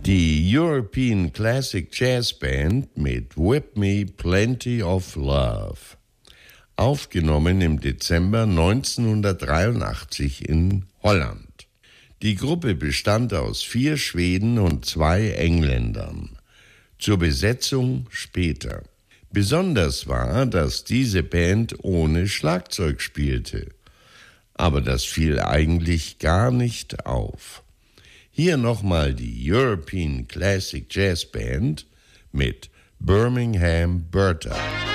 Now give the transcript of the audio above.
Die European Classic Jazz Band mit Whip Me Plenty of Love. Aufgenommen im Dezember 1983 in Holland. Die Gruppe bestand aus 4 Schweden und 2 Engländern. Zur Besetzung später. Besonders war, dass diese Band ohne Schlagzeug spielte. Aber das fiel eigentlich gar nicht auf. Hier nochmal die European Classic Jazz Band mit Birmingham Bertha.